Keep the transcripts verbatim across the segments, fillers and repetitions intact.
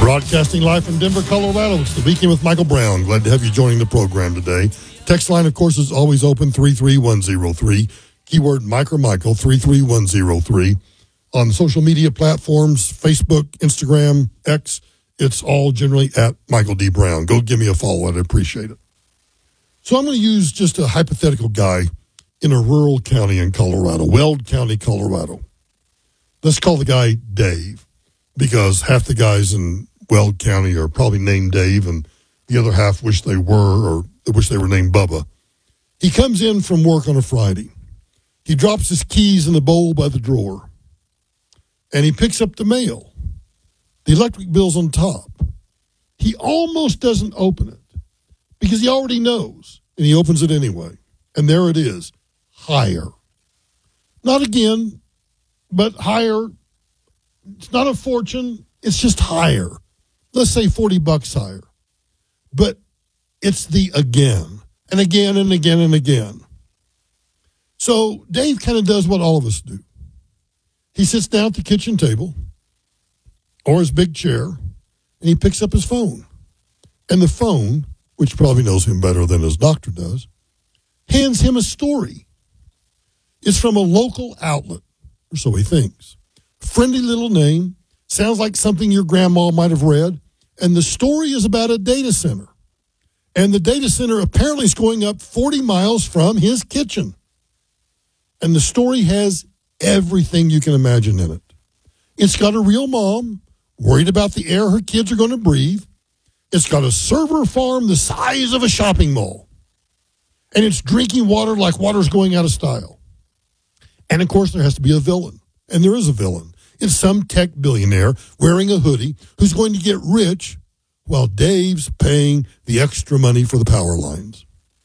Broadcasting live from Denver, Colorado. It's the Weekend with Michael Brown. Glad to have you joining the program today. Text line, of course, is always open, three three one zero three. Keyword Mike or Michael, three three one zero three. On social media platforms, Facebook, Instagram, X, it's all generally at Michael D. Brown. Go give me a follow. I'd appreciate it. So I'm going to use just a hypothetical guy in a rural county in Colorado, Weld County, Colorado. Let's call the guy Dave, because half the guys in Weld County are probably named Dave, and the other half wish they were, or wish they were named Bubba. He comes in from work on a Friday. He drops his keys in the bowl by the drawer, and he picks up the mail. The electric bill's on top. He almost doesn't open it because he already knows, and he opens it anyway. And there it is, higher. Not again, but higher. It's not a fortune. It's just higher. Let's say forty bucks higher. But it's the again and again and again and again. So Dave kind of does what all of us do. He sits down at the kitchen table or his big chair, and he picks up his phone. And the phone, which probably knows him better than his doctor does, hands him a story. It's from a local outlet, or so he thinks. Friendly little name, sounds like something your grandma might have read, and the story is about a data center. And the data center apparently is going up forty miles from his kitchen. And the story has everything you can imagine in it. It's got a real mom worried about the air her kids are going to breathe. It's got a server farm the size of a shopping mall. And it's drinking water like water's going out of style. And, of course, there has to be a villain. And there is a villain. It's some tech billionaire wearing a hoodie who's going to get rich while Dave's paying the extra money for the power lines.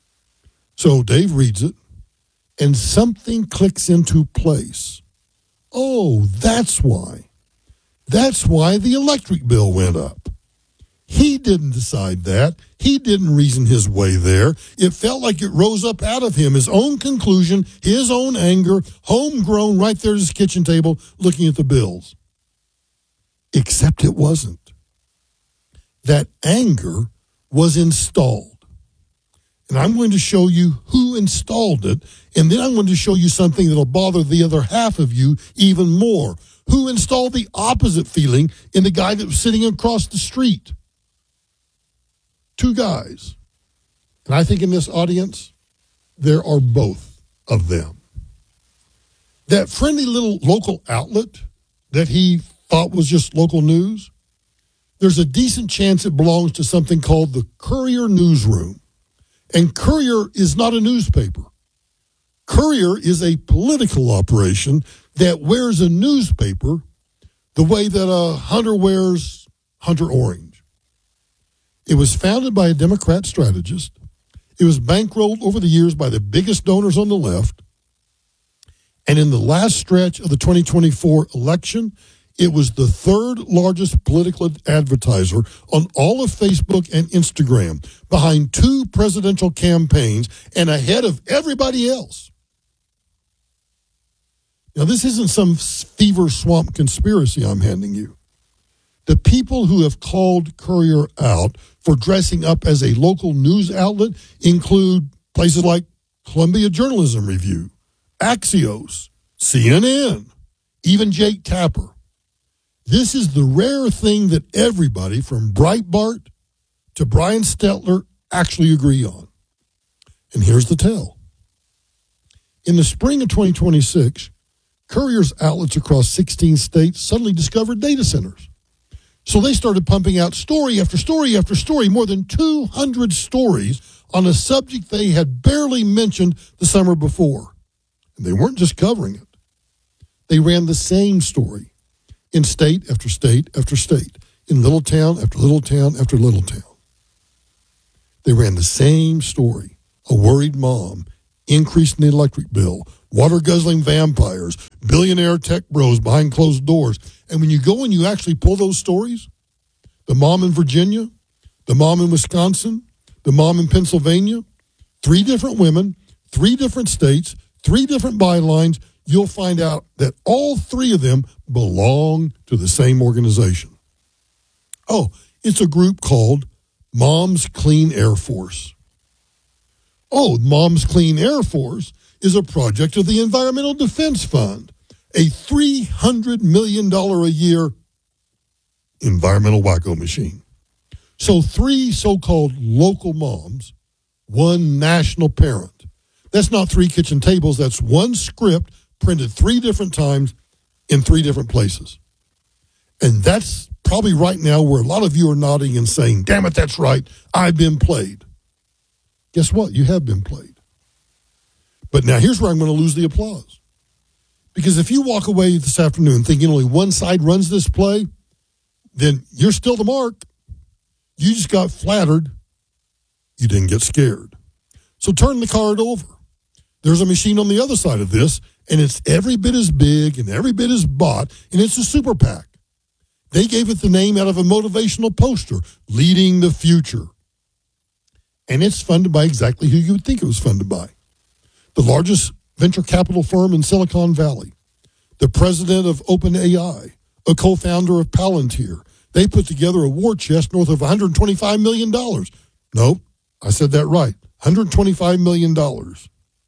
So Dave reads it, and something clicks into place. Oh, that's why. That's why the electric bill went up. He didn't decide that. He didn't reason his way there. It felt like it rose up out of him, his own conclusion, his own anger, homegrown right there at his kitchen table looking at the bills. Except it wasn't. That anger was installed. And I'm going to show you who installed it, and then I'm going to show you something that'll bother the other half of you even more. Who installed the opposite feeling in the guy that was sitting across the street? Two guys. And I think in this audience, there are both of them. That friendly little local outlet that he thought was just local news, there's a decent chance it belongs to something called the Courier Newsroom. And Courier is not a newspaper. Courier is a political operation that wears a newspaper the way that a Hunter wears Hunter Orange. It was founded by a Democrat strategist. It was bankrolled over the years by the biggest donors on the left. And in the last stretch of the twenty twenty-four election, it was the third largest political advertiser on all of Facebook and Instagram, behind two presidential campaigns and ahead of everybody else. Now, this isn't some fever swamp conspiracy I'm handing you. The people who have called Courier out for dressing up as a local news outlet include places like Columbia Journalism Review, Axios, C N N, even Jake Tapper. This is the rare thing that everybody from Breitbart to Brian Stelter actually agree on. And here's the tell. In the spring of twenty twenty-six, Courier's outlets across sixteen states suddenly discovered data centers. So they started pumping out story after story after story, more than two hundred stories on a subject they had barely mentioned the summer before. And they weren't just covering it. They ran the same story in state after state after state, in little town after little town after little town. They ran the same story. A worried mom, increase in the electric bill, water-guzzling vampires, billionaire tech bros behind closed doors. And when you go and you actually pull those stories, the mom in Virginia, the mom in Wisconsin, the mom in Pennsylvania, three different women, three different states, three different bylines, you'll find out that all three of them belong to the same organization. Oh, it's a group called Mom's Clean Air Force. Oh, Mom's Clean Air Force is a project of the Environmental Defense Fund, a three hundred million dollars a year environmental wacko machine. So three so-called local moms, one national parent. That's not three kitchen tables. That's one script printed three different times in three different places. And that's probably right now where a lot of you are nodding and saying, damn it, that's right. I've been played. Guess what? You have been played. But now here's where I'm going to lose the applause. Because if you walk away this afternoon thinking only one side runs this play, then you're still the mark. You just got flattered. You didn't get scared. So turn the card over. There's a machine on the other side of this, and it's every bit as big and every bit as bought, and it's a super PAC. They gave it the name out of a motivational poster, Leading the Future. And it's funded by exactly who you would think it was funded by. The largest venture capital firm in Silicon Valley, the president of OpenAI, a co-founder of Palantir. They put together a war chest north of one hundred twenty-five million dollars. Nope, I said that right, one hundred twenty-five million dollars.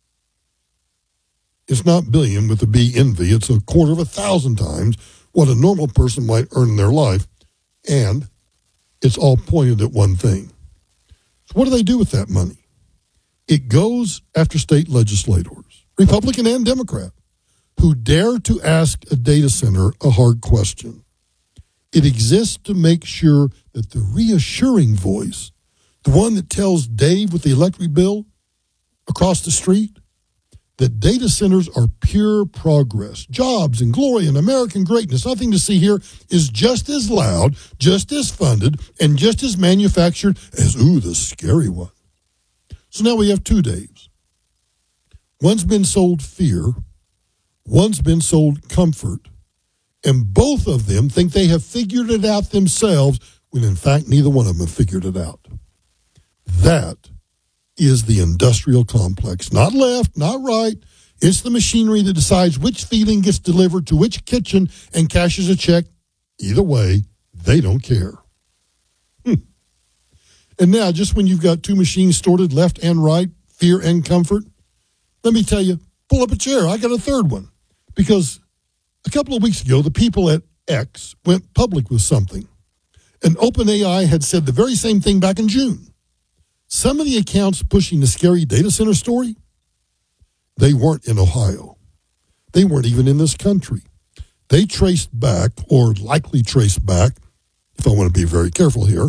It's not billion with a B envy. It's a quarter of a thousand times what a normal person might earn in their life. And it's all pointed at one thing. So what do they do with that money? It goes after state legislators, Republican and Democrat, who dare to ask a data center a hard question. It exists to make sure that the reassuring voice, the one that tells Dave with the electric bill across the street, that data centers are pure progress, jobs and glory and American greatness, nothing to see here, is just as loud, just as funded, and just as manufactured as, ooh, the scary one. So now we have two Daves. One's been sold fear, one's been sold comfort, and both of them think they have figured it out themselves when in fact neither one of them have figured it out. That is the industrial complex. Not left, not right. It's the machinery that decides which feeling gets delivered to which kitchen and cashes a check. Either way, they don't care. Hmm. And now, just when you've got two machines sorted left and right, fear and comfort, let me tell you, pull up a chair. I got a third one. Because a couple of weeks ago, the people at X went public with something. And OpenAI had said the very same thing back in June. Some of the accounts pushing the scary data center story, they weren't in Ohio. They weren't even in this country. They traced back, or likely traced back, if I want to be very careful here,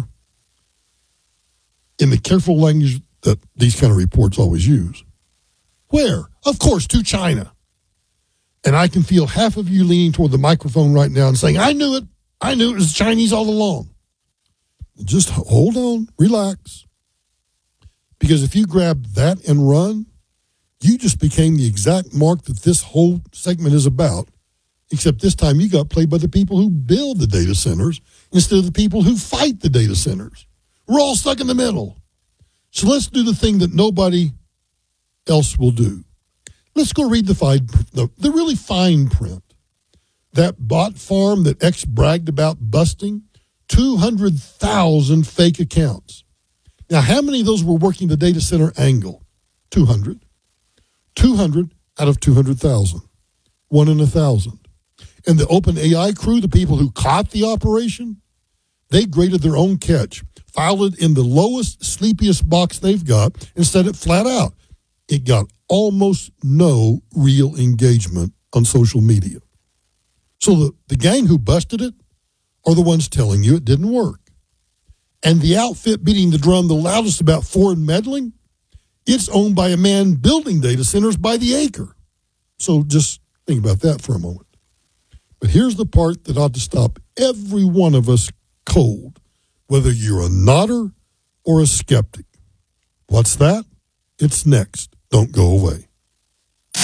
in the careful language that these kind of reports always use. Where? Of course, to China. And I can feel half of you leaning toward the microphone right now and saying, I knew it. I knew it was Chinese all along. Just hold on, relax. Because if you grab that and run, you just became the exact mark that this whole segment is about, except this time you got played by the people who build the data centers instead of the people who fight the data centers. We're all stuck in the middle. So let's do the thing that nobody else will do. Let's go read the, fine, the, the really fine print. That bot farm that X bragged about busting, two hundred thousand fake accounts. Now, how many of those were working the data center angle? two hundred. two hundred out of two hundred thousand. One in a thousand. And the OpenAI crew, the people who caught the operation, they graded their own catch, filed it in the lowest, sleepiest box they've got, and said it flat out. It got almost no real engagement on social media. So the, the gang who busted it are the ones telling you it didn't work. And the outfit beating the drum the loudest about foreign meddling, it's owned by a man building data centers by the acre. So just think about that for a moment. But here's the part that ought to stop every one of us cold, whether you're a nodder or a skeptic. What's that? It's next. Don't go away.